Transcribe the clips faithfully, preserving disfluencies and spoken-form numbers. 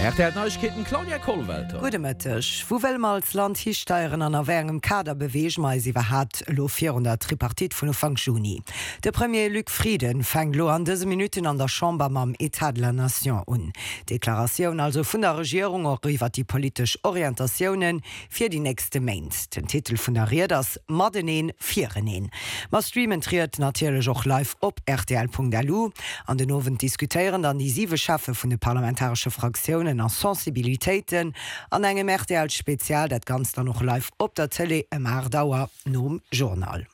Er hat Neuigkeiten Claudia Kohlwelter. Gute Mittag. Wo will man als Land hinsteuern an erwärmem Kader bewegen, weil sie hat lo vierhundert Tripartit von Anfang Juni. Der Premier Luc Frieden fängt lo an diese Minuten an der Chambre am Etat de la Nation an. Deklaration also von der Regierung auch über die politische Orientationen für die nächste Mainz. Den Titel von der Rede ist Madenen Vierenen. Man streamen triert natürlich auch live auf R T L punkt L U. An den Ofen diskutieren dann die sieben Chefe von den parlamentarischen Fraktionen an Sensibilitäten an engem R T L-Spezial, dat ganz dann noch live op der Tele em Ardauer nom Journal.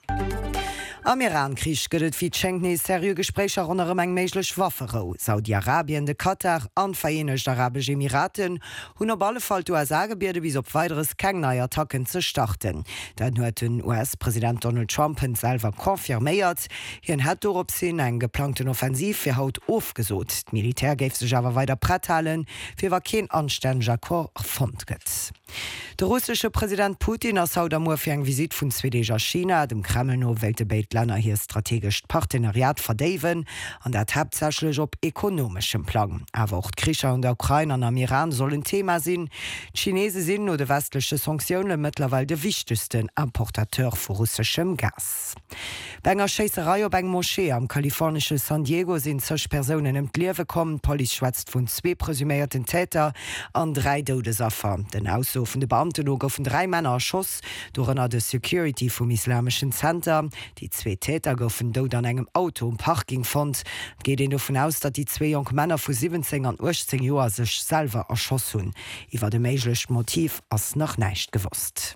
Am Iran-Krieg gëtt wie d'Schenkni serie Gesprächer runnner eng méiglech Waffero. Saudi-Arabien, de Katar an Vereinigte Arabische Emiraten hunn op alle Fall U S A-Gebierde bis op weiteres keng neue Attacken ze starten. Dat huet den U S-Präsident Donald Trump selber konfirméiert. Hien hat dorop sinn eng geplanten Offensiv fir haut ofgesot. D' Militär géif sech awer weiter bretthalen, fir war kein anständiger Akcord fand gëtt. Der russische Präsident Putin ass haut amur fir eng Visit vun Schwedischer China, dem Kreml no wählte beid Länder hier strategisch Partnerariat verdewen an der hauptsächlich op ekonomischem Plan. Aber auch Kricher und der Ukraine an am Iran sollen Thema sinn. Chinesen sind oder westliche Sanktionen mittlerweile der wichtigsten Importateur für russischem Gas. Bei einer Schießerei auf einer Moschee am kalifornischen San Diego sind sechs Personen im Leben gekommen. Polizei schwätzt von zwei presumierten Täter an drei Todesopfer. Den Aussatz von den Beamten von drei Männer erschoss durch eine der Security vom Islamischen Center. Die zwei Täter goffen dort an engem Auto im Parking fand. Geht ihn davon aus, dass die zwei jungen Männer von siebzehn und achtzehn Jahren sich selber erschossen. Über das mögliche Motiv ist noch nicht gewusst.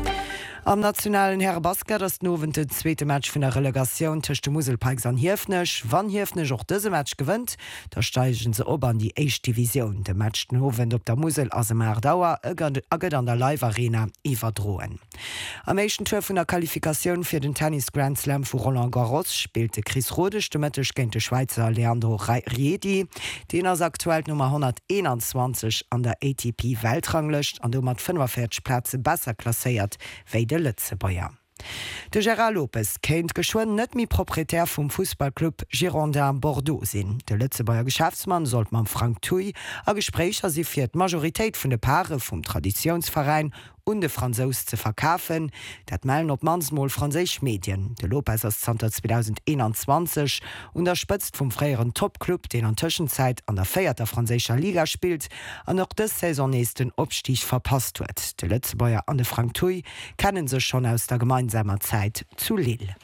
Am nationalen Herrenbasket das nowen den zweite Match von der Relegation zwischen Muselpikes an Hirfnech. Wann Hirfnech auch diese Match gewinnt, da steigen sie ober an die Erste Division. Der Match nowen op der Musel as im Ardauer aget an der Live-Arena iwwerdroen. Am ersten Tour von der Qualifikation für den Tennis Grand Slam von Roland Garros spielte Chris Roddisch dometisch gegen den Schweizer Leandro Riedi, den als aktuell Nummer hunderteinundzwanzig an der A T P Weltrangliste an der mat fünfundvierzig Plätze besser klassiert wie der Lützebäuer. De Gérard Lopez kennt geschwoen net mi proprietär vum Fußballclub Girondin Bordeaux sinn. De Lützebäuer Geschäftsmann sollt man Frank Thuy a Gesprächer si fir d' Majoritéit vun de Paare vum Traditionsverein und de Franzos ze verkaufen, dat melden op mansmol franzisch Medien. De Lopez ass zwanzig einundzwanzig unterspëtzt vum fréieren Topclub, den an Tëschenzeit an der feierter franzécher Liga spielt, an noch des saisonneesten Opstich verpasst huet. De Lützebäuer an de Frank Thuy kennen sech schon aus der gemeinsamer Zeit zu Lille.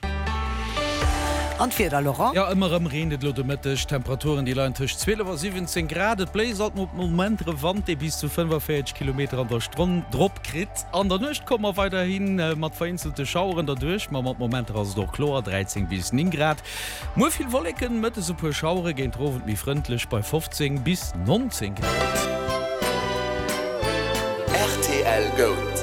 Anfir Laurent? Ja immer im Renet lo demëttech Temperaturen die Lein zwischen zwölf und siebzehn Grad. Et Bläis hat op Moment Wand de bis zu fünfundvierzig Kilometer an der Stunde Drop krit. An der Nucht kommen wir weiterhin äh, mat vereinzelte Schauren dadurch. Man mat Moment as doch Chlor dreizehn bis neun Grad. Mo viel Wolken mit so pu Schaure gehen trofen wie freundlich bei fünfzehn bis neunzehn Grad. R T L Gold.